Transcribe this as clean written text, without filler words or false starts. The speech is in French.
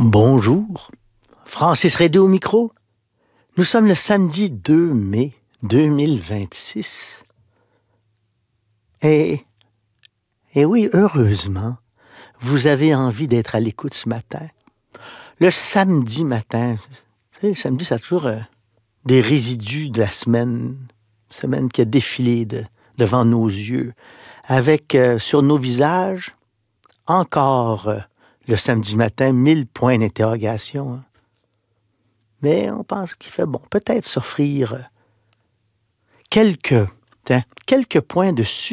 Bonjour, Francis Rédé au micro. Nous sommes le samedi 2 mai 2026. Et oui, heureusement, vous avez envie d'être à l'écoute ce matin. Le samedi matin, vous savez, le samedi, ça a toujours des résidus de la semaine qui a défilé devant nos yeux, avec sur nos visages encore le samedi matin 1000 points d'interrogation. Hein. Mais on pense qu'il fait bon peut-être s'offrir quelques points de